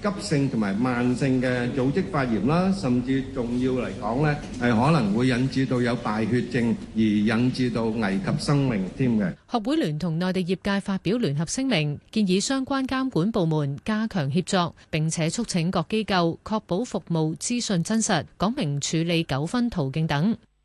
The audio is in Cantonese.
急性同埋慢性嘅組織發炎啦，甚至仲要嚟講咧，係可能會引致到有敗血症，而引致到危及生命添嘅。 學會聯同內地業界發表聯合聲明，建議相關監管部門加強協作，並且促請各機構確保服務資訊真實，講明處理糾紛途徑等。